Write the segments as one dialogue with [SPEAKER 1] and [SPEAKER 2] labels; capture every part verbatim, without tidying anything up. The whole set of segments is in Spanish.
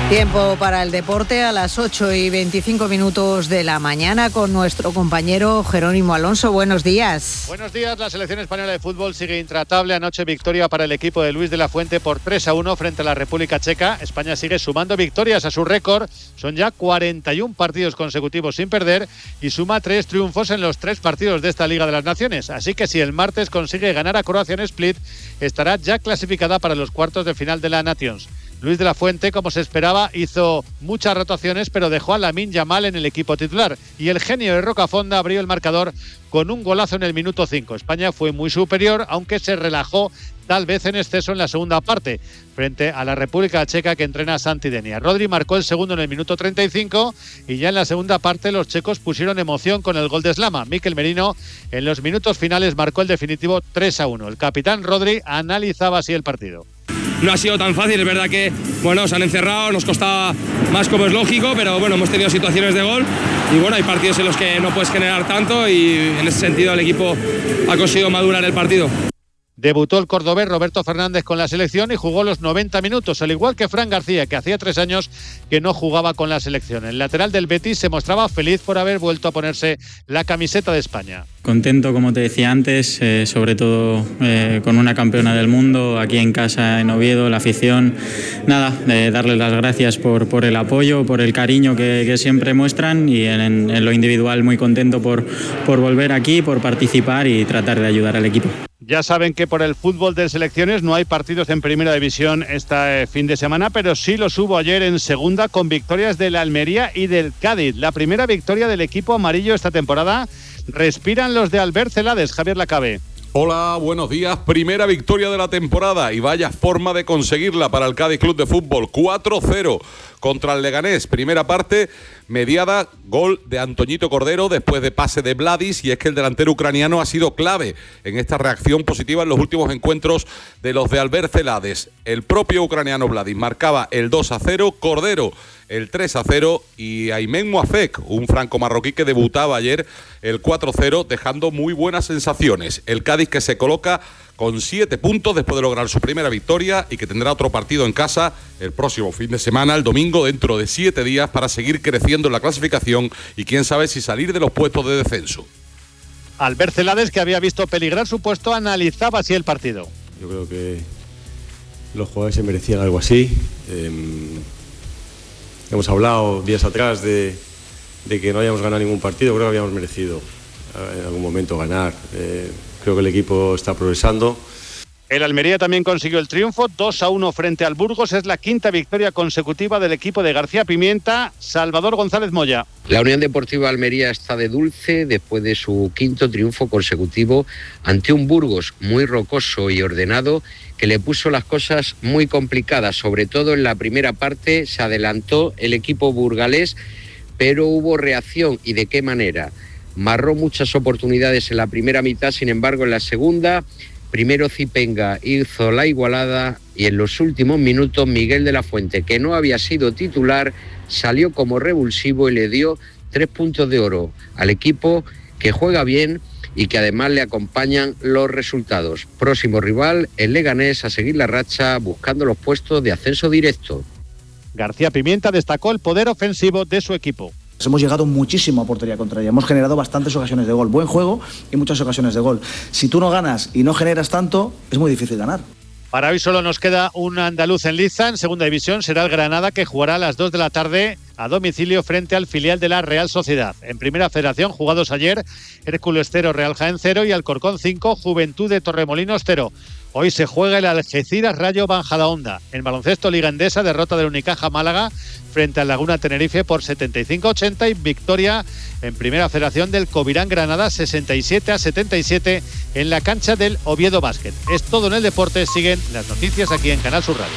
[SPEAKER 1] Tiempo para el deporte a las ocho y veinticinco minutos de la mañana con nuestro compañero Jerónimo Alonso. Buenos días.
[SPEAKER 2] Buenos días. La selección española de fútbol sigue intratable. Anoche victoria para el equipo de Luis de la Fuente por tres a uno frente a la República Checa. España sigue sumando victorias a su récord. Son ya cuarenta y un partidos consecutivos sin perder y suma tres triunfos en los tres partidos de esta Liga de las Naciones. Así que si el martes consigue ganar a Croacia en Split, estará ya clasificada para los cuartos de final de la Nations. Luis de la Fuente, como se esperaba, hizo muchas rotaciones, pero dejó a Lamine Yamal en el equipo titular. Y el genio de Rocafonda abrió el marcador con un golazo en el minuto cinco. España fue muy superior, aunque se relajó tal vez en exceso en la segunda parte, frente a la República Checa que entrena a Santidenia. Rodri marcó el segundo en el minuto treinta y cinco y ya en la segunda parte los checos pusieron emoción con el gol de Slama. Mikel Merino en los minutos finales marcó el definitivo tres a uno. El capitán Rodri analizaba así el partido.
[SPEAKER 3] No ha sido tan fácil, es verdad que bueno, se han encerrado, nos costaba más como es lógico, pero bueno, hemos tenido situaciones de gol y bueno, hay partidos en los que no puedes generar tanto y en ese sentido el equipo ha conseguido madurar el partido.
[SPEAKER 2] Debutó el cordobés Roberto Fernández con la selección y jugó los noventa minutos, al igual que Fran García, que hacía tres años que no jugaba con la selección. El lateral del Betis se mostraba feliz por haber vuelto a ponerse la camiseta de España.
[SPEAKER 4] Contento, como te decía antes, eh, sobre todo eh, con una campeona del mundo aquí en casa en Oviedo, la afición. Nada, eh, darles las gracias por, por el apoyo, por el cariño que, que siempre muestran y en, en lo individual muy contento por, por volver aquí, por participar y tratar de ayudar al equipo.
[SPEAKER 2] Ya saben que por el fútbol de selecciones no hay partidos en Primera División este fin de semana, pero sí los hubo ayer en Segunda con victorias del Almería y del Cádiz. La primera victoria del equipo amarillo esta temporada. Respiran los de Albert Celades. Javier Lacabe.
[SPEAKER 5] Hola, buenos días. Primera victoria de la temporada y vaya forma de conseguirla para el Cádiz Club de Fútbol. cuatro cero contra el Leganés. Primera parte mediada, gol de Antoñito Cordero después de pase de Vladis, y es que el delantero ucraniano ha sido clave en esta reacción positiva en los últimos encuentros de los de Albert Celades. El propio ucraniano Vladis marcaba el dos a cero, Cordero el tres a cero y Aymen Moafek, un franco-marroquí que debutaba ayer, el cuatro cero, dejando muy buenas sensaciones. El Cádiz que se coloca con siete puntos después de lograr su primera victoria y que tendrá otro partido en casa el próximo fin de semana, el domingo, dentro de siete días, para seguir creciendo en la clasificación y quién sabe si salir de los puestos de descenso.
[SPEAKER 2] Albert Celades, que había visto peligrar su puesto, analizaba así el partido.
[SPEAKER 6] Yo creo que los jugadores se merecían algo así. Eh, hemos hablado días atrás de, de que no habíamos ganado ningún partido, creo que habíamos merecido en algún momento ganar. Eh, creo que el equipo está progresando.
[SPEAKER 2] El Almería también consiguió el triunfo, dos a uno frente al Burgos. Es la quinta victoria consecutiva del equipo de García Pimienta. Salvador González Moya.
[SPEAKER 7] La Unión Deportiva Almería está de dulce después de su quinto triunfo consecutivo ante un Burgos muy rocoso y ordenado que le puso las cosas muy complicadas. Sobre todo en la primera parte se adelantó el equipo burgalés, pero hubo reacción. ¿Y de qué manera? Marró muchas oportunidades en la primera mitad, sin embargo en la segunda, primero Zipenga hizo la igualada y en los últimos minutos Miguel de la Fuente, que no había sido titular, salió como revulsivo y le dio tres puntos de oro al equipo, que juega bien y que además le acompañan los resultados. Próximo rival, el Leganés, a seguir la racha buscando los puestos de ascenso directo.
[SPEAKER 2] García Pimienta destacó el poder ofensivo de su equipo.
[SPEAKER 8] Hemos llegado muchísimo a portería contraria, hemos generado bastantes ocasiones de gol, buen juego y muchas ocasiones de gol. Si tú no ganas y no generas tanto, es muy difícil ganar.
[SPEAKER 2] Para hoy solo nos queda un andaluz en liza. En segunda división será el Granada, que jugará a las dos de la tarde a domicilio frente al filial de la Real Sociedad. En primera federación, jugados ayer, Hércules cero, Real Jaén cero y Alcorcón cinco, Juventud de Torremolinos cero. Hoy se juega el Algeciras Rayo Majadahonda. En baloncesto, Liga Endesa, derrota del Unicaja Málaga frente al Laguna Tenerife por setenta y cinco a ochenta y victoria en primera federación del Covirán Granada sesenta y siete a setenta y siete en la cancha del Oviedo Básquet. Es todo en el deporte. Siguen las noticias aquí en Canal Sur Radio.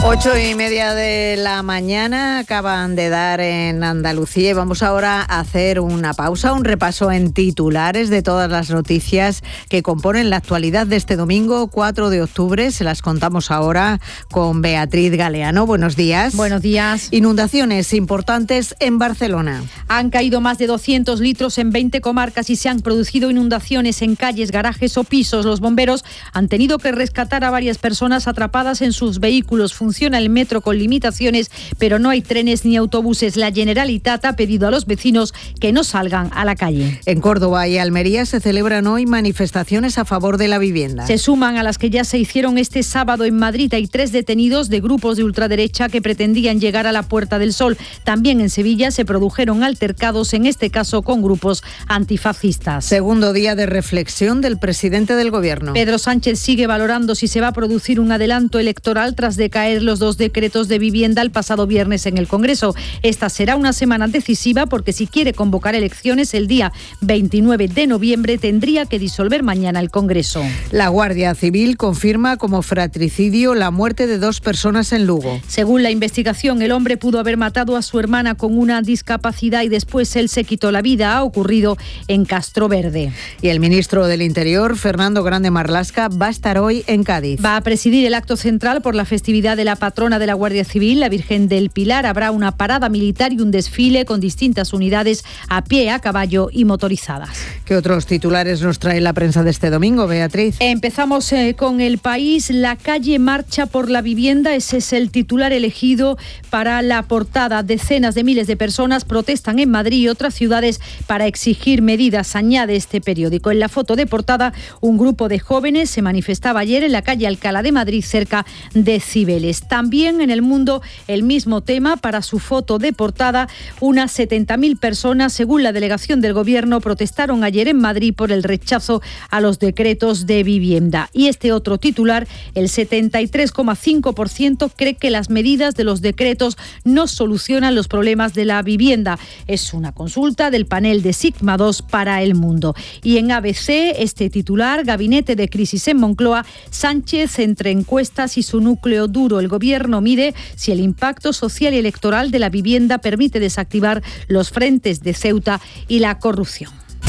[SPEAKER 1] Ocho y media de la mañana acaban de dar en Andalucía y vamos ahora a hacer una pausa, un repaso en titulares de todas las noticias que componen la actualidad de este domingo cuatro de octubre. Se las contamos ahora con Beatriz Galeano. Buenos días.
[SPEAKER 9] Buenos días.
[SPEAKER 1] Inundaciones importantes en Barcelona.
[SPEAKER 9] Han caído más de doscientos litros en veinte comarcas y se han producido inundaciones en calles, garajes o pisos. Los bomberos han tenido que rescatar a varias personas atrapadas en sus vehículos. Funciona el metro con limitaciones, pero no hay trenes ni autobuses. La Generalitat ha pedido a los vecinos que no salgan a la calle.
[SPEAKER 1] En Córdoba y Almería se celebran hoy manifestaciones a favor de la vivienda.
[SPEAKER 9] Se suman a las que ya se hicieron este sábado en Madrid. Hay tres detenidos de grupos de ultraderecha que pretendían llegar a la Puerta del Sol. También en Sevilla se produjeron altercados, en este caso con grupos antifascistas.
[SPEAKER 1] Segundo día de reflexión del presidente del Gobierno.
[SPEAKER 9] Pedro Sánchez sigue valorando si se va a producir un adelanto electoral tras decaer los dos decretos de vivienda el pasado viernes en el Congreso. Esta será una semana decisiva porque si quiere convocar elecciones el día veintinueve de noviembre tendría que disolver mañana el Congreso.
[SPEAKER 1] La Guardia Civil confirma como fratricidio la muerte de dos personas en Lugo.
[SPEAKER 9] Según la investigación, el hombre pudo haber matado a su hermana con una discapacidad y después él se quitó la vida. Ha ocurrido en Castroverde.
[SPEAKER 1] Y el ministro del Interior, Fernando Grande Marlaska, va a estar hoy en Cádiz.
[SPEAKER 9] Va a presidir el acto central por la festividad de la patrona de la Guardia Civil, la Virgen del Pilar. Habrá una parada militar y un desfile con distintas unidades a pie, a caballo y motorizadas.
[SPEAKER 1] ¿Qué otros titulares nos trae la prensa de este domingo, Beatriz?
[SPEAKER 9] Empezamos eh, con El País. La calle marcha por la vivienda. Ese es el titular elegido para la portada. Decenas de miles de personas protestan en Madrid y otras ciudades para exigir medidas, añade este periódico. En la foto de portada, un grupo de jóvenes se manifestaba ayer en la calle Alcalá de Madrid, cerca de Cibeles. También en El Mundo el mismo tema para su foto de portada. Unas setenta mil personas, según la delegación del Gobierno, protestaron ayer en Madrid por el rechazo a los decretos de vivienda. Y este otro titular, el setenta y tres coma cinco por ciento cree que las medidas de los decretos no solucionan los problemas de la vivienda. Es una consulta del panel de Sigma dos para El Mundo. Y en A B C, este titular, Gabinete de Crisis en Moncloa, Sánchez entre encuestas y su núcleo duro. El Gobierno mide si el impacto social y electoral de la vivienda permite desactivar los frentes de Ceuta y la corrupción.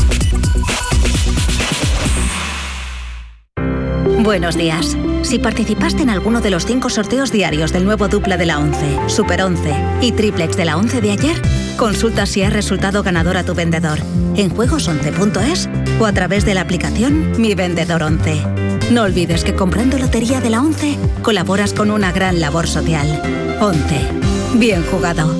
[SPEAKER 10] Buenos días. Si participaste en alguno de los cinco sorteos diarios del nuevo dupla de la once, Super once y Triplex de la once de ayer, consulta si has resultado ganador a tu vendedor en juegos once punto es o a través de la aplicación Mi Vendedor once. No olvides que comprando lotería de la once colaboras con una gran labor social. once. Bien jugado.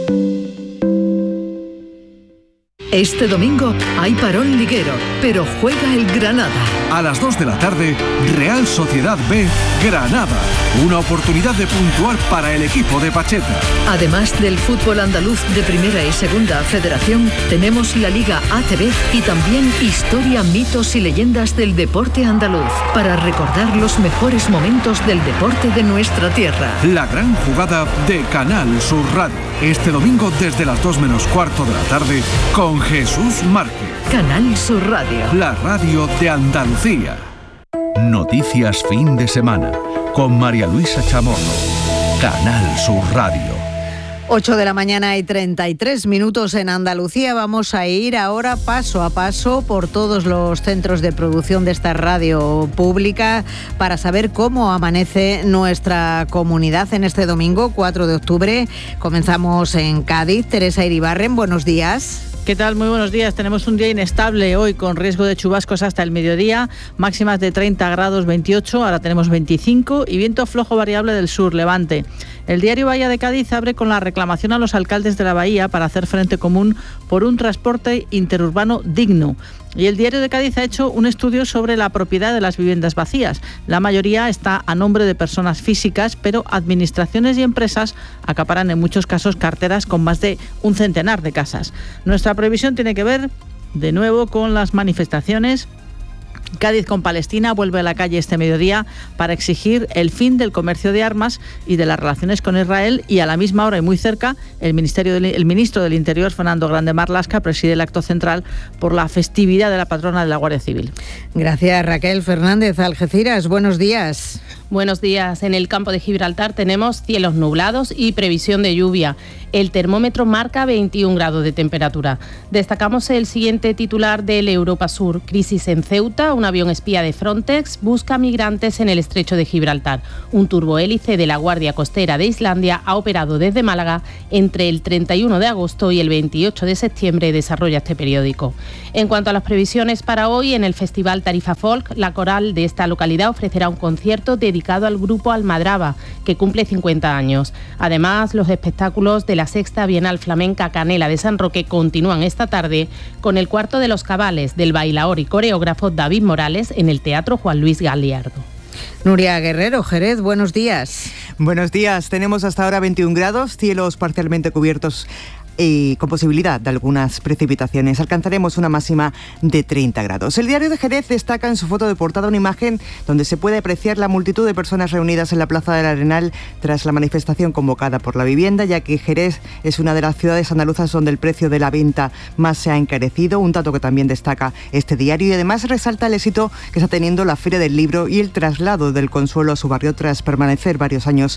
[SPEAKER 11] Este domingo hay parón liguero, pero juega el Granada. A las dos de la tarde, Real Sociedad B, Granada. Una oportunidad de puntuar para el equipo de Pacheta. Además del fútbol andaluz de Primera y Segunda Federación, tenemos la Liga A C B y también historia, mitos y leyendas del deporte andaluz, para recordar los mejores momentos del deporte de nuestra tierra. La gran jugada de Canal Sur Radio. Este domingo desde las dos menos cuarto de la tarde con Jesús Márquez. Canal Sur Radio. La radio de Andalucía. Noticias fin de semana con María Luisa Chamorro. Canal Sur Radio.
[SPEAKER 1] ocho de la mañana y treinta y tres minutos en Andalucía. Vamos a ir ahora paso a paso por todos los centros de producción de esta radio pública para saber cómo amanece nuestra comunidad en este domingo cuatro de octubre. Comenzamos en Cádiz. Teresa Iribarren, buenos días.
[SPEAKER 12] ¿Qué tal? Muy buenos días. Tenemos un día inestable hoy con riesgo de chubascos hasta el mediodía, máximas de treinta grados, veintiocho, ahora tenemos veinticinco y viento flojo variable del sur, levante. El diario Bahía de Cádiz abre con la reclamación a los alcaldes de la bahía para hacer frente común por un transporte interurbano digno. Y el diario de Cádiz ha hecho un estudio sobre la propiedad de las viviendas vacías. La mayoría está a nombre de personas físicas, pero administraciones y empresas acaparan en muchos casos carteras con más de un centenar de casas. Nuestra previsión tiene que ver, de nuevo, con las manifestaciones. Cádiz con Palestina vuelve a la calle este mediodía para exigir el fin del comercio de armas y de las relaciones con Israel, y a la misma hora y muy cerca el, Ministerio del, el ministro del Interior, Fernando Grande Marlaska, preside el acto central por la festividad de la patrona de la Guardia Civil.
[SPEAKER 1] Gracias, Raquel Fernández. Algeciras, buenos días.
[SPEAKER 13] Buenos días. En el campo de Gibraltar tenemos cielos nublados y previsión de lluvia. El termómetro marca veintiún grados de temperatura. Destacamos el siguiente titular del Europa Sur. Crisis en Ceuta. Un avión espía de Frontex busca migrantes en el estrecho de Gibraltar. Un turbohélice de la Guardia Costera de Islandia ha operado desde Málaga entre el treinta y uno de agosto y el veintiocho de septiembre, desarrolla este periódico. En cuanto a las previsiones para hoy, en el Festival Tarifa Folk, la coral de esta localidad ofrecerá un concierto dedicado al grupo Almadraba, que cumple cincuenta años. Además, los espectáculos de la sexta Bienal Flamenca Canela de San Roque continúan esta tarde con el cuarto de los cabales del bailaor y coreógrafo David Morales en el Teatro Juan Luis Galiardo.
[SPEAKER 1] Nuria Guerrero, Jerez, buenos días.
[SPEAKER 14] Buenos días, tenemos hasta ahora veintiún grados, cielos parcialmente cubiertos y con posibilidad de algunas precipitaciones. Alcanzaremos una máxima de treinta grados. El diario de Jerez destaca en su foto de portada una imagen donde se puede apreciar la multitud de personas reunidas en la Plaza del Arenal tras la manifestación convocada por la vivienda, ya que Jerez es una de las ciudades andaluzas donde el precio de la venta más se ha encarecido, un dato que también destaca este diario, y además resalta el éxito que está teniendo la Feria del Libro y el traslado del Consuelo a su barrio tras permanecer varios años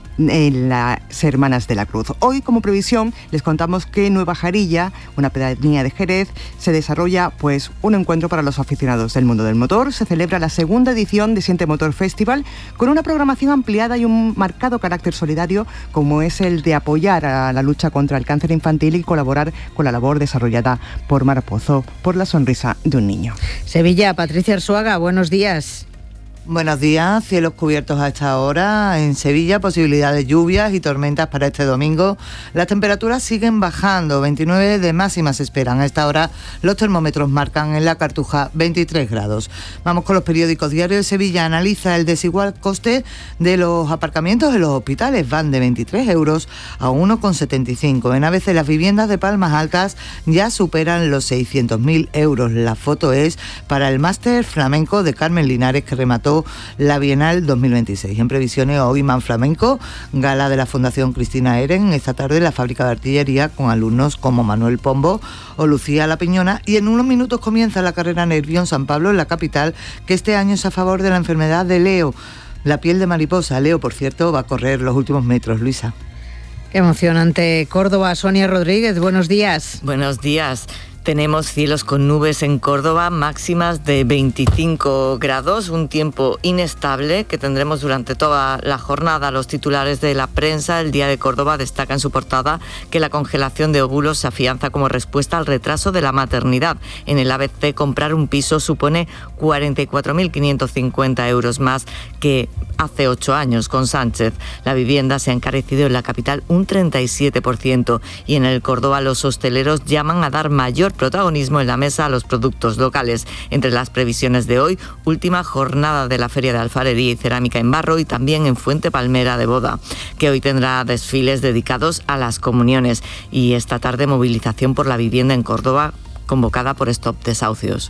[SPEAKER 14] en las Hermanas de la Cruz. Hoy, como previsión, les contamos que en Nueva Jarilla, una pedanía de Jerez, se desarrolla pues un encuentro para los aficionados del mundo del motor. Se celebra la segunda edición de Siente Motor Festival con una programación ampliada y un marcado carácter solidario, como es el de apoyar a la lucha contra el cáncer infantil y colaborar con la labor desarrollada por Mar Pozo por la sonrisa de un niño.
[SPEAKER 1] Sevilla, Patricia Arzuaga, buenos días.
[SPEAKER 15] Buenos días, cielos cubiertos a esta hora en Sevilla, posibilidad de lluvias y tormentas para este domingo. Las temperaturas siguen bajando, veintinueve de máxima se esperan. A esta hora los termómetros marcan en la Cartuja veintitrés grados. Vamos con los periódicos. Diario de Sevilla analiza el desigual coste de los aparcamientos en los hospitales. Van de veintitrés euros a uno coma setenta y cinco. En A B C las viviendas de Palmas Altas ya superan los seiscientos mil euros. La foto es para el máster flamenco de Carmen Linares, que remató la Bienal dos mil veintiséis. En previsiones, hoy Man Flamenco, gala de la Fundación Cristina Eren, esta tarde la fábrica de artillería con alumnos como Manuel Pombo o Lucía La Piñona, y en unos minutos comienza la carrera Nervión San Pablo en la capital, que este año es a favor de la enfermedad de Leo, la piel de mariposa. Leo, por cierto, va a correr los últimos metros. Luisa.
[SPEAKER 1] Qué emocionante. Córdoba, Sonia Rodríguez, buenos días.
[SPEAKER 16] Buenos días. Tenemos cielos con nubes en Córdoba, máximas de veinticinco grados, un tiempo inestable que tendremos durante toda la jornada. Los titulares de la prensa, El Día de Córdoba, destaca en su portada que la congelación de óvulos se afianza como respuesta al retraso de la maternidad. En el A B C, comprar un piso supone cuarenta y cuatro mil quinientos cincuenta euros más que hace ocho años con Sánchez. La vivienda se ha encarecido en la capital un treinta y siete por ciento y en el Córdoba los hosteleros llaman a dar mayor protagonismo en la mesa a los productos locales. Entre las previsiones de hoy, última jornada de la Feria de Alfarería y Cerámica en Barro y también en Fuente Palmera de Boda, que hoy tendrá desfiles dedicados a las comuniones, y esta tarde movilización por la vivienda en Córdoba convocada por Stop Desahucios.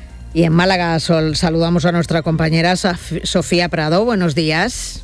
[SPEAKER 1] Y en Málaga Sol, saludamos a nuestra compañera Sofía Prado. Buenos días.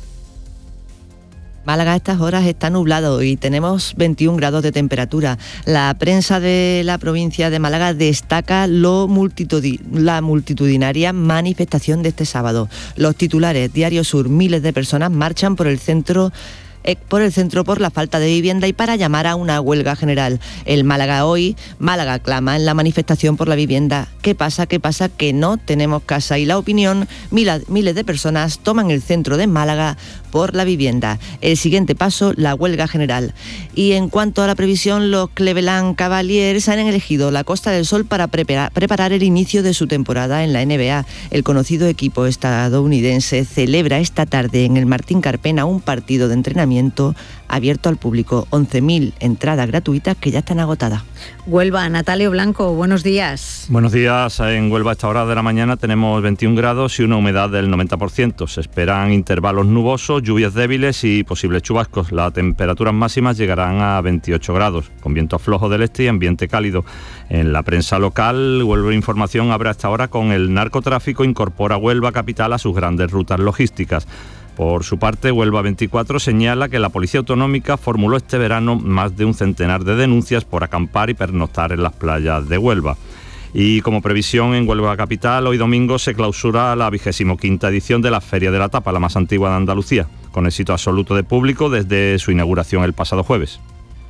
[SPEAKER 17] Málaga a estas horas está nublado y tenemos veintiún grados de temperatura. La prensa de la provincia de Málaga destaca lo multitudi- la multitudinaria manifestación de este sábado. Los titulares: Diario Sur, miles de personas marchan por el centro por el centro por la falta de vivienda y para llamar a una huelga general. El Málaga hoy, Málaga clama en la manifestación por la vivienda. ¿Qué pasa? ¿Qué pasa? Que no tenemos casa. Y La Opinión, miles, miles de personas toman el centro de Málaga por la vivienda. El siguiente paso, la huelga general. Y en cuanto a la previsión, los Cleveland Cavaliers han elegido la Costa del Sol para preparar, preparar el inicio de su temporada en la N B A. El conocido equipo estadounidense celebra esta tarde en el Martín Carpena un partido de entrenamiento abierto al público. once mil entradas gratuitas que ya están agotadas.
[SPEAKER 1] Huelva, Natalio Blanco, buenos días.
[SPEAKER 18] Buenos días. En Huelva a esta hora de la mañana tenemos veintiún grados y una humedad del noventa por ciento. Se esperan intervalos nubosos, lluvias débiles y posibles chubascos. Las temperaturas máximas llegarán a veintiocho grados, con viento flojo del este y ambiente cálido. En la prensa local, Huelva Información abre hasta ahora con el narcotráfico incorpora Huelva capital a sus grandes rutas logísticas. Por su parte, Huelva veinticuatro señala que la Policía Autonómica formuló este verano más de un centenar de denuncias por acampar y pernoctar en las playas de Huelva. Y como previsión, en Huelva Capital, hoy domingo se clausura la vigésimo quinta edición de la Feria de la Tapa, la más antigua de Andalucía, con éxito absoluto de público desde su inauguración el pasado jueves.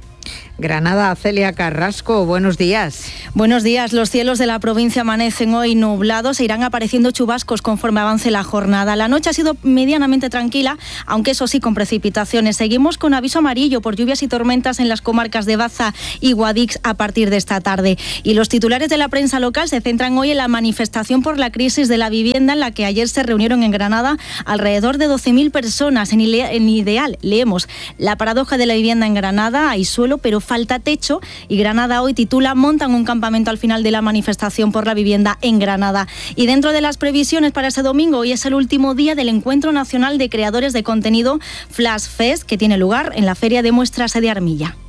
[SPEAKER 1] Granada, Celia Carrasco, buenos días.
[SPEAKER 19] Buenos días. Los cielos de la provincia amanecen hoy nublados e irán apareciendo chubascos conforme avance la jornada. La noche ha sido medianamente tranquila, aunque eso sí con precipitaciones. Seguimos con aviso amarillo por lluvias y tormentas en las comarcas de Baza y Guadix a partir de esta tarde. Y los titulares de la prensa local se centran hoy en la manifestación por la crisis de la vivienda, en la que ayer se reunieron en Granada alrededor de doce mil personas. En, en Ideal leemos: la paradoja de la vivienda en Granada, hay suelo pero falta techo, y Granada hoy titula: montan un campamento al final de la manifestación por la vivienda en Granada. Y dentro de las previsiones para ese domingo, hoy es el último día del Encuentro Nacional de Creadores de Contenido Flash Fest, que tiene lugar en la Feria de Muestras de Armilla.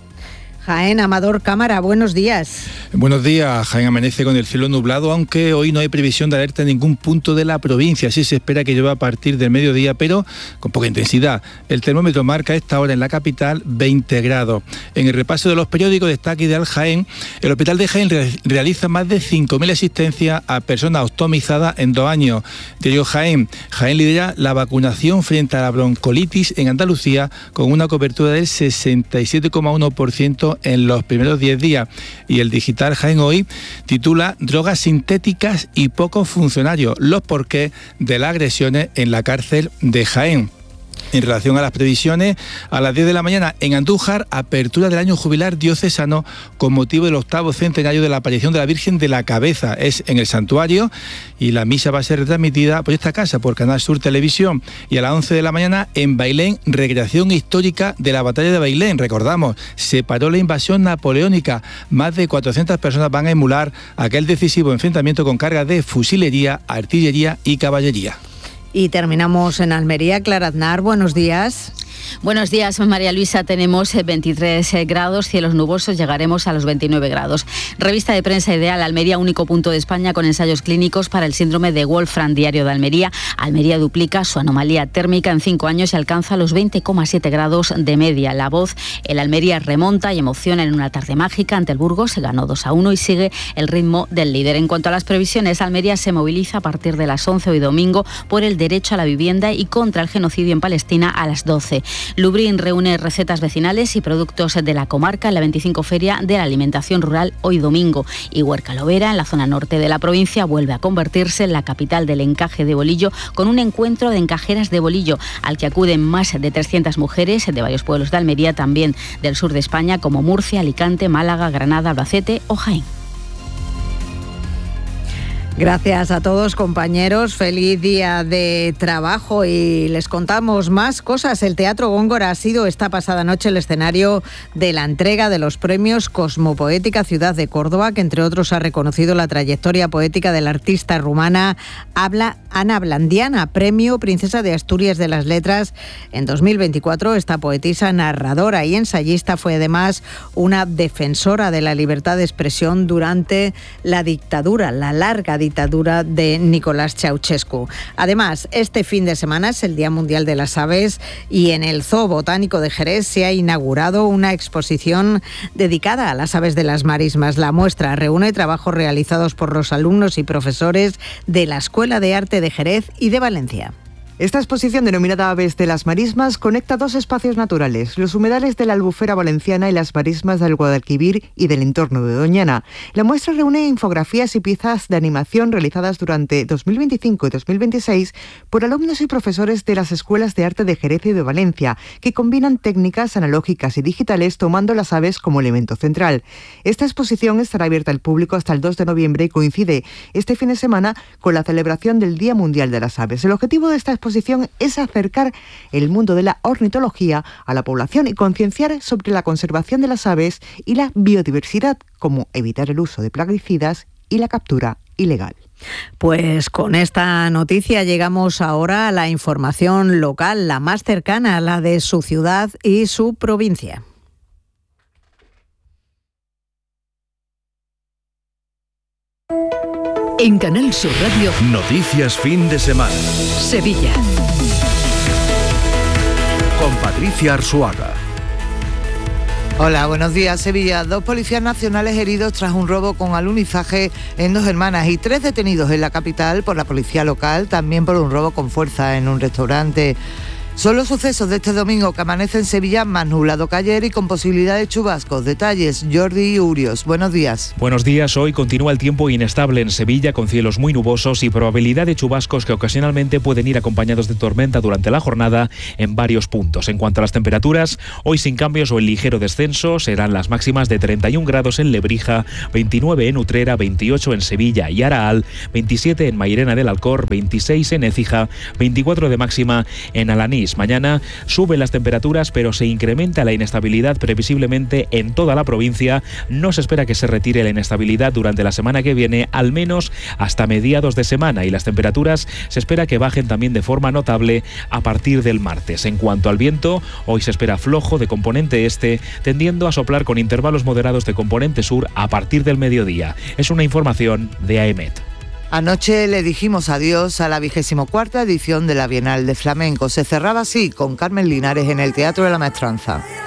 [SPEAKER 1] Jaén, Amador Cámara, buenos días.
[SPEAKER 20] Buenos días. Jaén amanece con el cielo nublado, aunque hoy no hay previsión de alerta en ningún punto de la provincia. Sí se espera que llueva a partir del mediodía, pero con poca intensidad. El termómetro marca a esta hora en la capital veinte grados. En el repaso de los periódicos destaca Ideal Jaén. El hospital de Jaén re- realiza más de cinco mil asistencias a personas ostomizadas en dos años. Diario Jaén. Jaén lidera la vacunación frente a la broncolitis en Andalucía, con una cobertura del sesenta y siete coma uno por ciento en los primeros diez días. Y el digital Jaén Hoy titula: drogas sintéticas y pocos funcionarios, los porqués de las agresiones en la cárcel de Jaén. En relación a las previsiones, a las diez de la mañana en Andújar, apertura del año jubilar diocesano con motivo del octavo centenario de la aparición de la Virgen de la Cabeza. Es en el santuario y la misa va a ser retransmitida por esta casa, por Canal Sur Televisión. Y a las once de la mañana en Bailén, recreación histórica de la batalla de Bailén. Recordamos, se paró la invasión napoleónica. Más de cuatrocientas personas van a emular aquel decisivo enfrentamiento con cargas de fusilería, artillería y caballería.
[SPEAKER 1] Y terminamos en Almería. Clara Aznar, buenos días.
[SPEAKER 21] Buenos días, María Luisa. Tenemos veintitrés grados, cielos nubosos, llegaremos a los veintinueve grados. Revista de prensa Ideal, Almería, único punto de España con ensayos clínicos para el síndrome de Wolfram. Diario de Almería, Almería duplica su anomalía térmica en cinco años y alcanza los veinte coma siete grados de media. La Voz, el Almería remonta y emociona en una tarde mágica ante el Burgos, se ganó dos a uno y sigue el ritmo del líder. En cuanto a las previsiones, Almería se moviliza a partir de las once hoy domingo por el derecho a la vivienda y contra el genocidio en Palestina a las doce. Lubrин reúne recetas vecinales y productos de la comarca en la veinticinco Feria de la Alimentación Rural hoy domingo. Y Huerca Lovera, en la zona norte de la provincia, vuelve a convertirse en la capital del encaje de bolillo, con un encuentro de encajeras de bolillo al que acuden más de trescientas mujeres de varios pueblos de Almería, también del sur de España, como Murcia, Alicante, Málaga, Granada, Albacete o Jaén.
[SPEAKER 1] Gracias a todos, compañeros. Feliz día de trabajo y les contamos más cosas. El Teatro Góngora ha sido esta pasada noche el escenario de la entrega de los premios Cosmopoética Ciudad de Córdoba, que entre otros ha reconocido la trayectoria poética de la artista rumana Habla Ana Blandiana, premio Princesa de Asturias de las Letras en dos mil veinticuatro. Esta poetisa, narradora y ensayista fue además una defensora de la libertad de expresión durante la dictadura, la larga dictadura de Nicolás Ceausescu. Además, este fin de semana es el Día Mundial de las Aves y en el Zoo Botánico de Jerez se ha inaugurado una exposición dedicada a las aves de las marismas. La muestra reúne trabajos realizados por los alumnos y profesores de la Escuela de Arte de Jerez y de Valencia.
[SPEAKER 14] Esta exposición, denominada Aves de las Marismas, conecta dos espacios naturales, los humedales de la Albufera valenciana y las marismas del Guadalquivir y del entorno de Doñana. La muestra reúne infografías y piezas de animación realizadas durante dos mil veinticinco y dos mil veintiséis por alumnos y profesores de las Escuelas de Arte de Jerez y de Valencia, que combinan técnicas analógicas y digitales tomando las aves como elemento central. Esta exposición estará abierta al público hasta el dos de noviembre y coincide este fin de semana con la celebración del Día Mundial de las Aves. El objetivo de esta exposición es acercar el mundo de la ornitología a la población y concienciar sobre la conservación de las aves y la biodiversidad, como evitar el uso de plaguicidas y la captura ilegal.
[SPEAKER 1] Pues con esta noticia llegamos ahora a la información local, la más cercana, la de su ciudad y su provincia.
[SPEAKER 11] En Canal Sur Radio, Noticias Fin de Semana. Sevilla. Con Patricia Arzuaga.
[SPEAKER 15] Hola, buenos días. Sevilla, dos policías nacionales heridos tras un robo con alunizaje en Dos Hermanas y tres detenidos en la capital por la policía local, también por un robo con fuerza en un restaurante. Son los sucesos de este domingo, que amanece en Sevilla más nublado que ayer y con posibilidad de chubascos. Detalles, Jordi Urios. Buenos días.
[SPEAKER 3] Buenos días. Hoy continúa el tiempo inestable en Sevilla, con cielos muy nubosos y probabilidad de chubascos que ocasionalmente pueden ir acompañados de tormenta durante la jornada en varios puntos. En cuanto a las temperaturas, hoy sin cambios o en ligero descenso, serán las máximas de treinta y un grados en Lebrija, veintinueve en Utrera, veintiocho en Sevilla y Araal, veintisiete en Mairena del Alcor, veintiséis en Écija, veinticuatro de máxima en Alanís. Mañana suben las temperaturas, pero se incrementa la inestabilidad previsiblemente en toda la provincia. No se espera que se retire la inestabilidad durante la semana que viene, al menos hasta mediados de semana, y las temperaturas se espera que bajen también de forma notable a partir del martes. En cuanto al viento, hoy se espera flojo de componente este, tendiendo a soplar con intervalos moderados de componente sur a partir del mediodía. Es una información de AEMET.
[SPEAKER 15] Anoche le dijimos adiós a la vigésimo cuarta edición de la Bienal de Flamenco. Se cerraba así con Carmen Linares en el Teatro de la Maestranza.